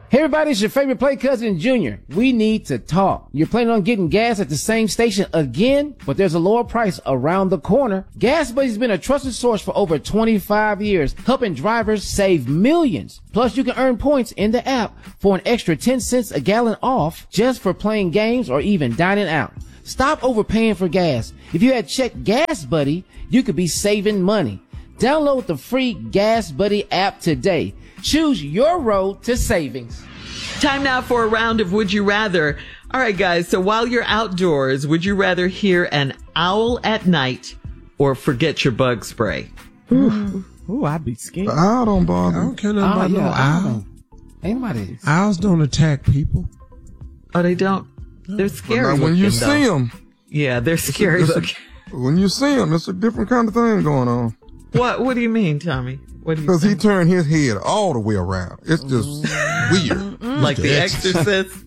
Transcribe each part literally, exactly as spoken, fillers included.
Hey everybody, it's your favorite play cousin Junior. We need to talk. You're planning on getting gas at the same station again, but there's a lower price around the corner. Gas Buddy's been a trusted source for over twenty-five years, helping drivers save millions. Plus, you can earn points in the app for an extra ten cents a gallon off just for playing games or even dining out. Stop overpaying for gas. If you had checked Gas Buddy, you could be saving money. Download the free Gas Buddy app today. Choose your road to savings. Time now for a round of Would You Rather. All right, guys. So while you're outdoors, would you rather hear an owl at night or forget your bug spray? Ooh, Ooh I'd be scared. The owl don't bother. I don't care nothing about yeah, no owl. Anybody? Owls don't attack people. Oh, they don't? They're scary. But when you looking, see though. them, Yeah, they're scary it's a- looking. when you see them, it's a different kind of thing going on. What What do you mean, Tommy? What do you Because he think? turned his head all the way around. It's just weird. Like The Exorcist?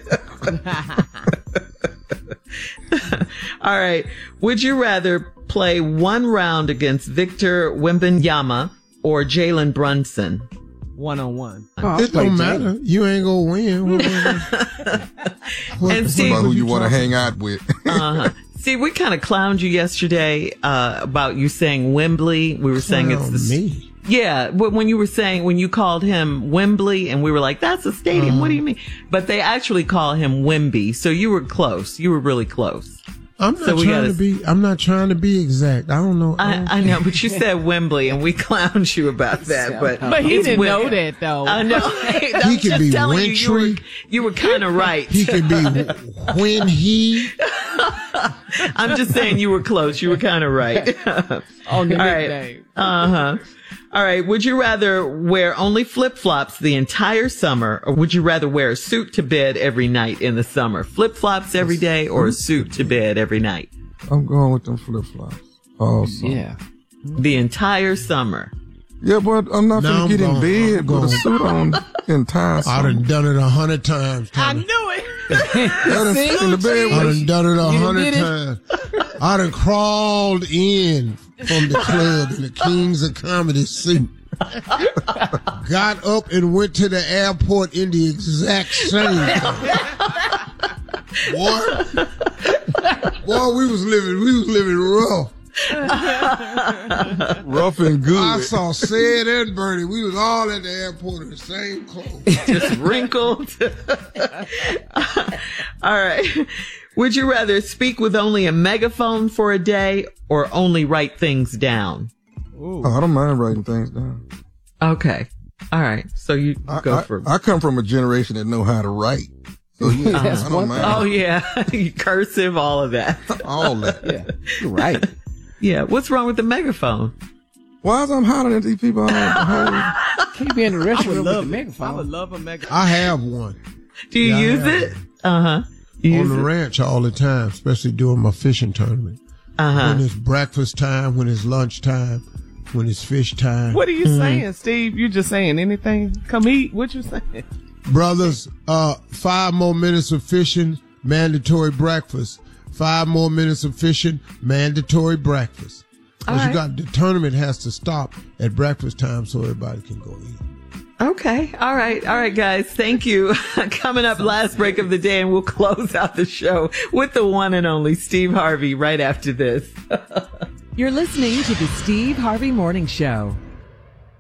All right. Would you rather play one round against Victor Wembanyama or Jalen Brunson? One on one. Oh, It don't matter. You ain't gonna win. What, what, And what- see- About what who you want to talking- hang out with. Uh-huh. See, we kind of clowned you yesterday uh, about you saying Wembley. We were saying it's Clown the me. Yeah, wh- when you were saying, when you called him Wembley, and we were like, that's a stadium. Uh-huh. What do you mean? But they actually call him Wemby. So you were close. You were really close. I'm not So we trying gotta- to be. I'm not trying to be exact. I don't know. I, don't I, I know, but you said Wembley, and we clowned you about that. But But he it's didn't Wem- know that, though. I know. I'm He could just be telling you, you were, wintry. you were kind of right. He could be when he. I'm just saying you were close. You were kind of right. On the All right. nickname. Uh huh. All right. Would you rather wear only flip flops the entire summer, or would you rather wear a suit to bed every night in the summer? Flip flops every day, or a suit to bed every night? I'm going with them flip flops. Awesome. Yeah. The entire summer. Yeah, but I'm not Now gonna I'm get in going- bed I'm with a going- suit on the entire I summer. done done it a hundred times. I Tommy. knew it. I done sit in the bed I with done done it a You hundred did it? times. I done crawled in from the club in the Kings of Comedy suit. Got up and went to the airport in the exact same. Boy, boy, we was living, we was living rough. rough and good. I saw Sid and Bernie. We was all at the airport in the same clothes. Just wrinkled. All right. Would you rather speak with only a megaphone for a day or only write things down? Oh, I don't mind writing things down. Okay. All right. So you I, go I, for I come from a generation that know how to write. So yeah, That's I don't one mind Oh, yeah. Cursive, all of that. all that. Yeah. You're right. Yeah. What's wrong with the megaphone? Why is I'm hollering at these people all the whole Can't be in the restroom with the I would megaphone. love a mega. I have one Do you Yeah, I use have it? Uh huh. You on use the it? ranch all the time, especially during my fishing tournament. Uh When huh. it's breakfast time, when it's lunch time, when it's fish time. What are you saying, Steve? You just saying anything? Come eat. What you saying? Brothers, uh, five more minutes of fishing, mandatory breakfast. Five more minutes of fishing, mandatory breakfast. Because All you got the tournament has to stop at breakfast time so everybody can go eat. Okay. All right. All right, guys. Thank you. Coming up, last break of the day, and we'll close out the show with the one and only Steve Harvey right after this. You're listening to the Steve Harvey Morning Show.